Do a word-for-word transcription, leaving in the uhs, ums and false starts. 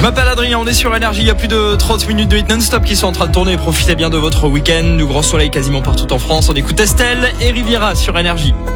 m'appelle Adrien, on est sur Énergie, il y a plus de trente minutes de hit non-stop qui sont en train de tourner. Profitez bien de votre week-end, du grand soleil quasiment partout en France. On écoute Estelle et Riviera sur Énergie.